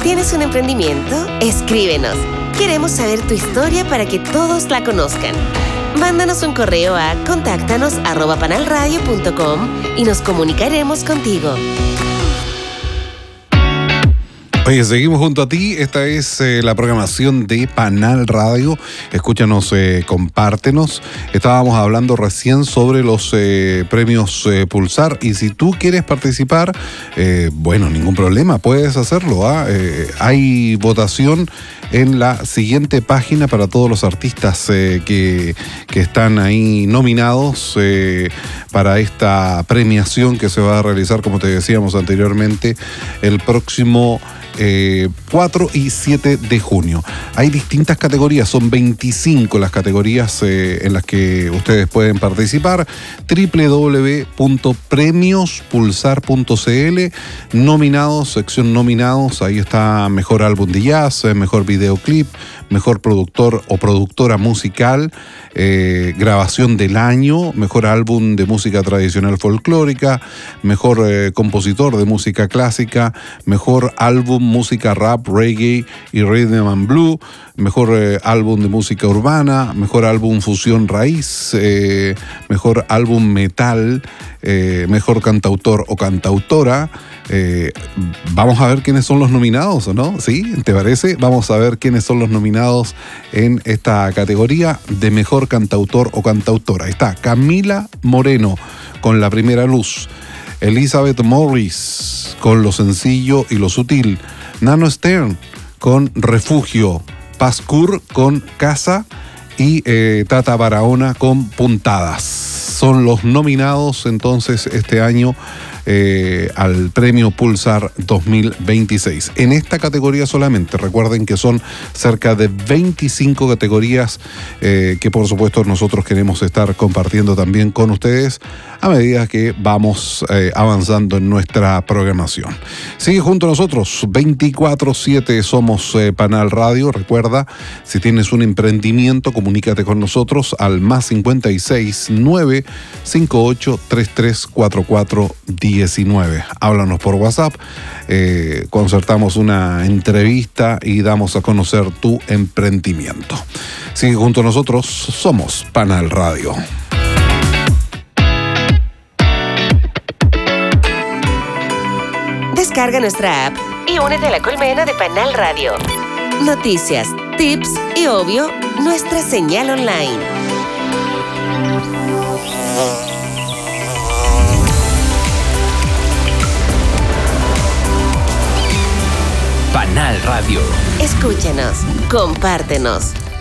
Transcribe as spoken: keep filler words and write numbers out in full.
tienes un emprendimiento, escríbenos. Queremos saber tu historia para que todos la conozcan. Mándanos un correo a contáctanos arroba panalradio punto com y nos comunicaremos contigo. Oye, seguimos junto a ti. Esta es eh, la programación de Panal Radio. Escúchanos, eh, compártenos. Estábamos hablando recién sobre los eh, premios eh, Pulsar. Y si tú quieres participar, eh, bueno, ningún problema, puedes hacerlo. ¿ah? Eh, hay votación en la siguiente página para todos los artistas eh, que, que están ahí nominados eh, para esta premiación que se va a realizar, como te decíamos anteriormente, el próximo Eh, cuatro y siete de junio. Hay distintas categorías, son veinticinco las categorías eh, en las que ustedes pueden participar. doble u doble u doble u punto premios pulsar punto c l, nominados, sección nominados, ahí está mejor álbum de jazz, mejor videoclip, mejor productor o productora musical, eh, grabación del año, mejor álbum de música tradicional folclórica, mejor eh, compositor de música clásica, mejor álbum música rap, reggae y rhythm and blues, mejor eh, álbum de música urbana, mejor álbum fusión raíz, eh, mejor álbum metal, eh, mejor cantautor o cantautora. Eh, vamos a ver quiénes son los nominados, ¿o no? ¿Sí? ¿Te parece? Vamos a ver quiénes son los nominados en esta categoría de mejor cantautor o cantautora. Ahí está Camila Moreno con La Primera Luz, Elizabeth Morris con Lo Sencillo y Lo Sutil, Nano Stern con Refugio, Pascur con Casa y eh, Tata Barahona con Puntadas. Son los nominados entonces este año eh, al Premio Pulsar dos mil veintiséis. En esta categoría solamente, recuerden que son cerca de veinticinco categorías eh, que por supuesto nosotros queremos estar compartiendo también con ustedes a medida que vamos eh, avanzando en nuestra programación. Sigue junto a nosotros, veinticuatro siete somos eh, Panal Radio. Recuerda, si tienes un emprendimiento, comunícate con nosotros al más cincuenta y seis, nueve cinco ocho, tres tres cuatro cuatro diecinueve. Háblanos por WhatsApp, eh, concertamos una entrevista y damos a conocer tu emprendimiento. Sigue junto a nosotros, somos Panal Radio. Descarga nuestra app y únete a la colmena de Panal Radio. Noticias, tips y, obvio, nuestra señal online. Panal Radio. Escúchanos, compártenos.